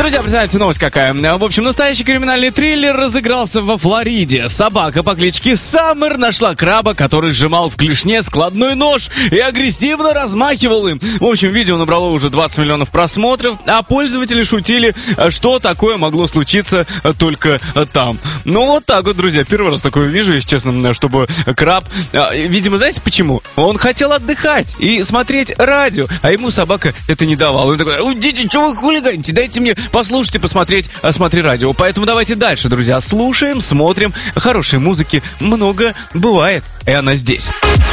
Друзья, представляете, новость какая. В общем, настоящий криминальный триллер разыгрался во Флориде. Собака по кличке Саммер нашла краба, который сжимал в клешне складной нож и агрессивно размахивал им. В общем, видео набрало уже 20 миллионов просмотров, а пользователи шутили, что такое могло случиться только там. Ну, вот так вот, друзья. Первый раз такое вижу, если честно, чтобы краб... Видимо, знаете почему? Он хотел отдыхать и смотреть радио, а ему собака это не давала. Он такой: уйдите, что вы хулиганите? Дайте мне послушать и посмотреть, смотри радио. Поэтому давайте дальше, друзья. Слушаем, смотрим. Хорошей музыки много бывает, и она здесь.